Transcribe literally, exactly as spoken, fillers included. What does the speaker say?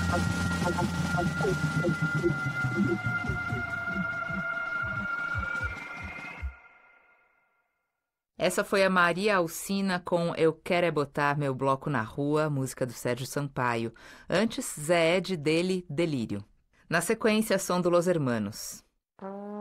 Essa foi a Maria Alcina com Eu Quero É Botar Meu Bloco na Rua, música do Sérgio Sampaio. Antes, Zé Ed, dele, Delírio. Na sequência, som do Los Hermanos.